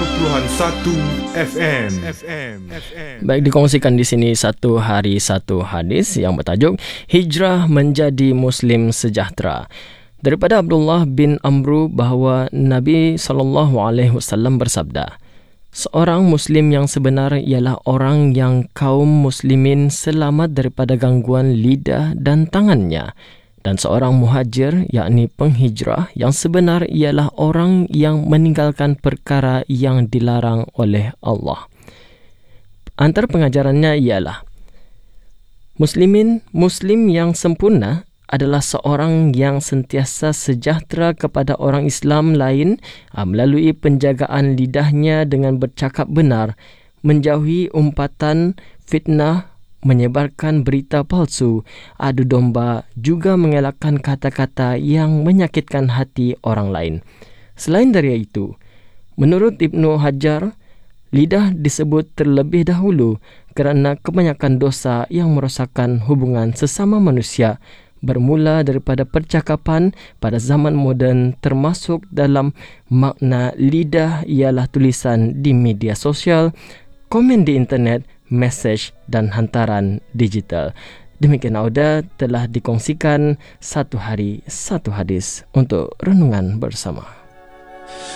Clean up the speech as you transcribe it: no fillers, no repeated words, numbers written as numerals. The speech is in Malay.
FM. Baik, dikongsikan di sini satu hari satu hadis yang bertajuk Hijrah menjadi Muslim sejahtera. Daripada Abdullah bin Amru bahawa Nabi SAW bersabda, seorang Muslim yang sebenar ialah orang yang kaum Muslimin selamat daripada gangguan lidah dan tangannya. Dan seorang muhajir, yakni penghijrah, yang sebenar ialah orang yang meninggalkan perkara yang dilarang oleh Allah. Antara pengajarannya ialah, Muslim yang sempurna adalah seorang yang sentiasa sejahtera kepada orang Islam lain melalui penjagaan lidahnya dengan bercakap benar, menjauhi umpatan fitnah, menyebarkan berita palsu, adu domba, juga mengelakkan kata-kata yang menyakitkan hati orang lain. Selain dari itu, menurut Ibnu Hajar, lidah disebut terlebih dahulu kerana kebanyakan dosa yang merosakkan hubungan sesama manusia bermula daripada percakapan pada zaman moden, termasuk dalam makna lidah ialah tulisan di media sosial, komen di internet, mesej dan hantaran digital. Demikian audio telah dikongsikan satu hari satu hadis untuk renungan bersama.